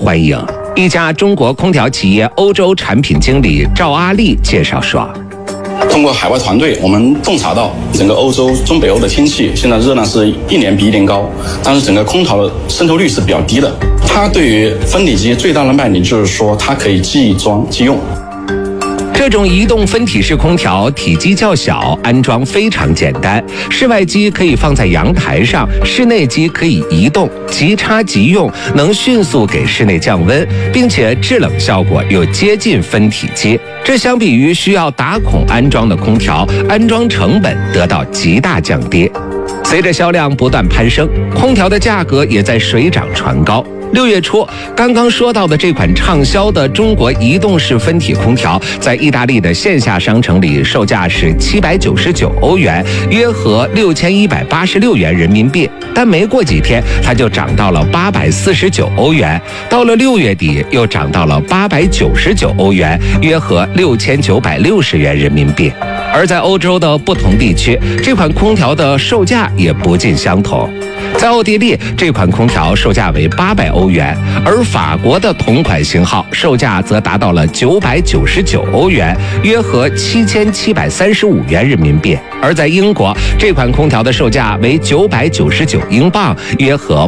欢迎。一家中国空调企业欧洲产品经理赵阿丽介绍说， 通过海外团队，我们洞察到整个欧洲、中北欧的天气现在热量是一年比一年高，但是整个空调的渗透率是比较低的。它对于分体机最大的卖点就是说，它可以即装即用。 这种移动分体式空调体积较小，安装非常简单。室外机可以放在阳台上，室内机可以移动，即插即用，能迅速给室内降温，并且制冷效果又接近分体机。这相比于需要打孔安装的空调，安装成本得到极大降低。随着销量不断攀升，空调的价格也在水涨船高。6月初，刚刚说到的这款畅销的中国移动式分体空调，在意大利的线下商城里售价是799欧元，约合6186元人民币。但没过几天，它就涨到了849欧元，到了6月底又涨到了899欧元，约合6960元人民币。而在欧洲的不同地区，这款空调的售价也不尽相同。在奥地利，这款空调售价为800欧元，而法国的同款型号售价则达到了999欧元，约合7735元人民币。而在英国，这款空调的售价为999英镑，约合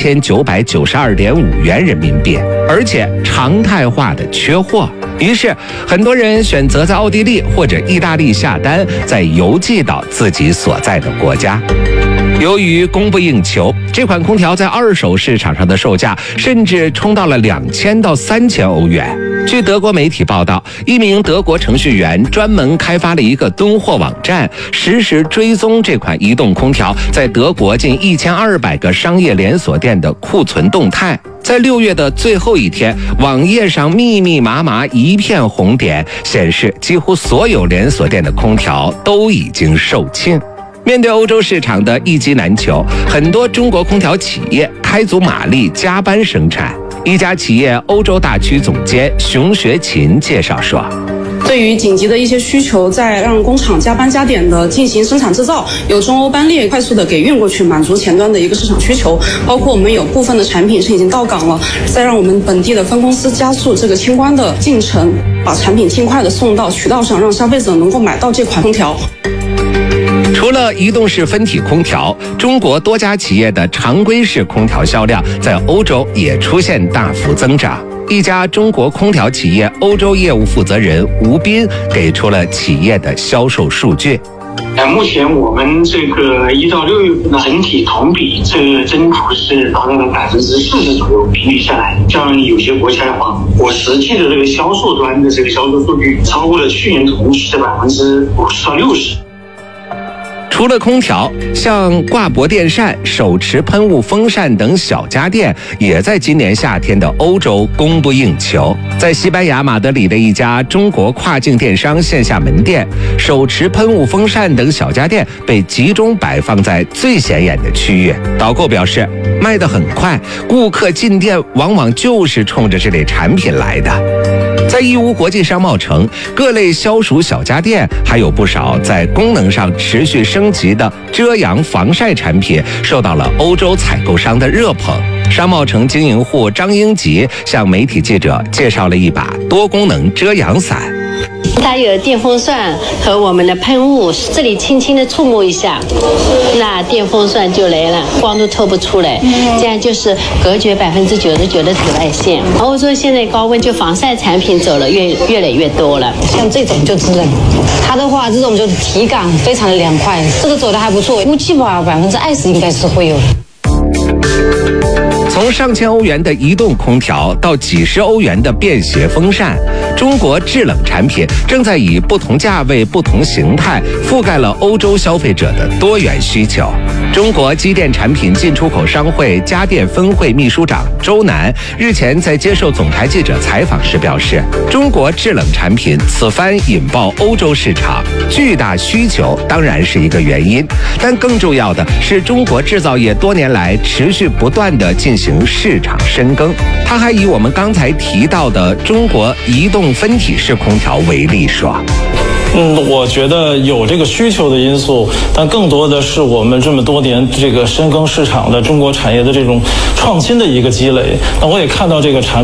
8992.5元人民币，而且常态化的缺货。于是，很多人选择在奥地利或者意大利下单，再邮寄到自己所在的国家。由于供不应求，这款空调在二手市场上的售价甚至冲到了2000到3000欧元。据德国媒体报道，一名德国程序员专门开发了一个蹲货网站，实时追踪这款移动空调在德国近1200个商业连锁店的库存动态。在6月的最后一天，网页上密密麻麻一片红点，显示几乎所有连锁店的空调都已经售罄。面对欧洲市场的一机难求，很多中国空调企业开足马力加班生产。一家企业欧洲大区总监熊学勤介绍说， 对于紧急的一些需求，在让工厂加班加点的进行生产制造，有中欧班列快速的给运过去，满足前端的一个市场需求。包括我们有部分的产品是已经到港了，再让我们本地的分公司加速这个清关的进程，把产品尽快的送到渠道上，让消费者能够买到这款空调。 除了移动式分体空调，中国多家企业的常规式空调销量在欧洲也出现大幅增长。一家中国空调企业欧洲业务负责人吴斌给出了企业的销售数据。 目前我们这个1到6月份的整体同比这个增幅是达到了40%左右，平均下来，像有些国家的话，我实际的这个销售端的这个销售数据超过了去年同期的50%到60%。 除了空调，像挂脖电扇、手持喷雾风扇等小家电也在今年夏天的欧洲供不应求。在西班牙马德里的一家中国跨境电商线下门店，手持喷雾风扇等小家电被集中摆放在最显眼的区域。导购表示，卖得很快，顾客进店往往就是冲着这类产品来的。在义乌国际商贸城，各类消暑小家电还有不少在功能上持续升级的遮阳防晒产品，受到了欧洲采购商的热捧。商贸城经营户张英吉向媒体记者介绍了一把多功能遮阳伞。 它有电风扇和我们的喷雾，这里轻轻的触摸一下，那电风扇就来了，光都透不出来，这样就是隔绝99%的紫外线。欧洲现在高温就防晒产品走了越来越多了， 像这种就制冷，它的话这种就体感非常的凉快，这个走的还不错，估计吧20%应该是会有的。 从上千欧元的移动空调到几十欧元的便携风扇，中国制冷产品正在以不同价位、不同形态覆盖了欧洲消费者的多元需求。中国机电产品进出口商会家电分会秘书长周楠日前在接受总台记者采访时表示，中国制冷产品此番引爆欧洲市场，巨大需求当然是一个原因，但更重要的是中国制造业多年来持续不断地进行市场深耕。他还以我们刚才提到的中国移动分体式空调为例说， 我觉得有这个需求的因素，但更多的是我们这么多年这个深耕市场的中国产业的这种创新的一个积累。那我也看到这个产品